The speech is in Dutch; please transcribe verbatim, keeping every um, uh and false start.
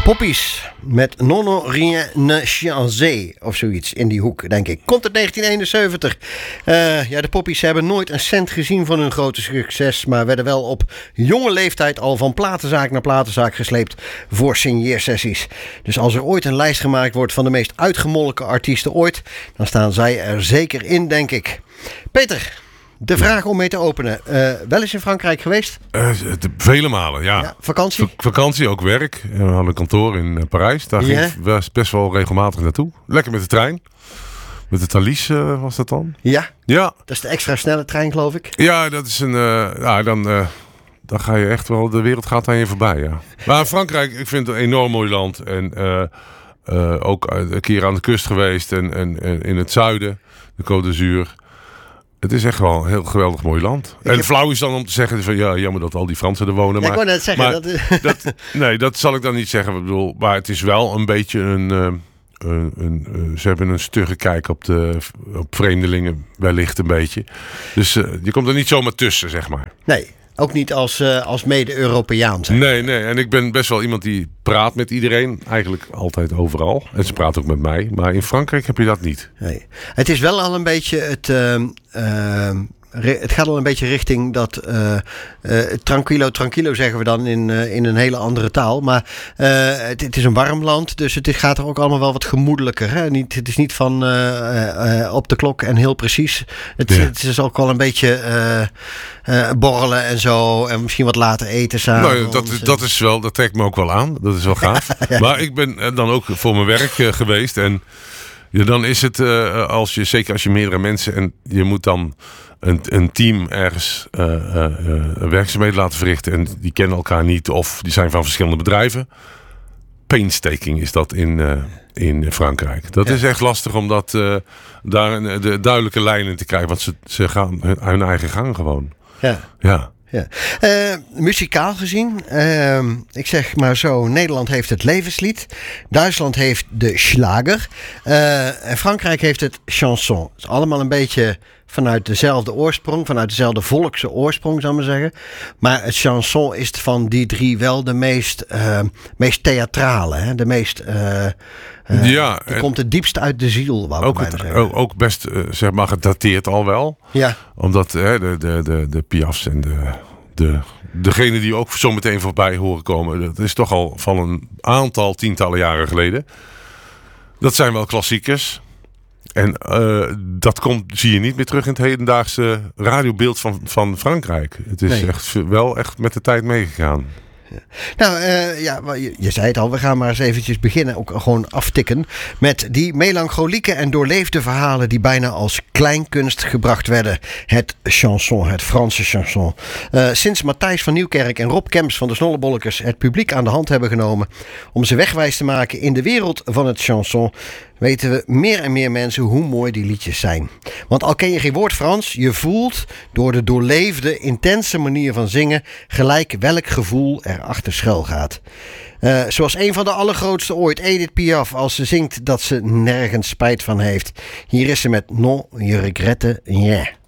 Poppies met Non rien ne changé of zoiets in die hoek, denk ik. Komt uit negentien eenenzeventig. Uh, ja, de Poppies hebben nooit een cent gezien van hun grote succes, maar werden wel op jonge leeftijd al van platenzaak naar platenzaak gesleept voor signeersessies. Dus als er ooit een lijst gemaakt wordt van de meest uitgemolken artiesten ooit, dan staan zij er zeker in, denk ik. Peter, de vraag om mee te openen. Uh, wel eens in Frankrijk geweest? Uh, de, vele malen, ja. ja vakantie? V- vakantie, ook werk. We hadden een kantoor in uh, Parijs. Daar ja. ging ik best wel regelmatig naartoe. Lekker met de trein. Met de Thalys uh, was dat dan. Ja? Ja. Dat is de extra snelle trein, geloof ik. Ja, dat is een... Uh, ja, dan, uh, dan ga je echt wel... De wereld gaat aan je voorbij, ja. Maar Frankrijk, ik vind het een enorm mooi land. En uh, uh, ook een keer aan de kust geweest. En, en, en in het zuiden. De Côte d'Azur. Het is echt wel een heel geweldig mooi land. Ik en heb... flauw is dan om te zeggen van ja, jammer dat al die Fransen er wonen. Ja, maar, ik wou net zeggen. Maar, dat... dat, nee, dat zal ik dan niet zeggen. Ik bedoel, maar het is wel een beetje een, uh, een, een uh, ze hebben een stugge kijk op de op vreemdelingen wellicht een beetje. Dus uh, je komt er niet zomaar tussen, zeg maar. Nee. Ook niet als, uh, als mede-Europeaan. Zeg. Nee, nee. En ik ben best wel iemand die praat met iedereen. Eigenlijk altijd overal. En ze praat ook met mij. Maar in Frankrijk heb je dat niet. Nee. Het is wel al een beetje het... Uh, uh, het gaat al een beetje richting dat uh, uh, tranquilo, tranquilo zeggen we dan in, uh, in een hele andere taal. Maar uh, het, het is een warm land, dus het gaat er ook allemaal wel wat gemoedelijker. Hè? Niet, het is niet van uh, uh, op de klok en heel precies. Het, ja. het is ook wel een beetje uh, uh, borrelen en zo. En misschien wat later eten samen. Nou, dat, dat is wel, dat trekt me ook wel aan. Dat is wel gaaf. ja. Maar ik ben dan ook voor mijn werk uh, geweest. En ja, dan is het, uh, als je, zeker als je meerdere mensen en je moet dan Een, een team ergens uh, uh, uh, werkzaamheden laten verrichten en die kennen elkaar niet of die zijn van verschillende bedrijven. Painstaking is dat in, uh, in Frankrijk. Dat ja. is echt lastig om dat, uh, daar een, de duidelijke lijn in te krijgen, want ze, ze gaan hun, hun eigen gang gewoon. Ja. Ja. Ja. Uh, muzikaal gezien, uh, ik zeg maar zo, Nederland heeft het levenslied, Duitsland heeft de Schlager uh, en Frankrijk heeft het chanson. Het is allemaal een beetje vanuit dezelfde oorsprong, vanuit dezelfde volkse oorsprong, zou ik maar zeggen. Maar het chanson is van die drie wel de meest, uh, meest theatrale, hè? De meest... Uh, Uh, ja, die komt het diepst uit de ziel. Wou ook, het, ook, ook best, uh, zeg maar, gedateerd al wel. Ja. Omdat uh, de, de, de, de Piafs en de, de, degene die ook zo meteen voorbij horen komen, dat is toch al van een aantal tientallen jaren geleden. Dat zijn wel klassiekers. En uh, dat komt, zie je niet meer terug in het hedendaagse radiobeeld van, van Frankrijk. Het is nee. echt, wel echt met de tijd meegegaan. Ja. Nou, uh, ja, je, je zei het al, we gaan maar eens eventjes beginnen, ook gewoon aftikken met die melancholieke en doorleefde verhalen die bijna als kleinkunst gebracht werden. Het chanson, het Franse chanson. Uh, sinds Matthijs van Nieuwkerk en Rob Kemps van de Snollebollekes het publiek aan de hand hebben genomen om ze wegwijs te maken in de wereld van het chanson, weten we meer en meer mensen hoe mooi die liedjes zijn. Want al ken je geen woord Frans, je voelt door de doorleefde, intense manier van zingen gelijk welk gevoel erachter schuil gaat. Uh, zoals een van de allergrootste ooit, Edith Piaf, als ze zingt dat ze nergens spijt van heeft. Hier is ze met Non, je regrette rien.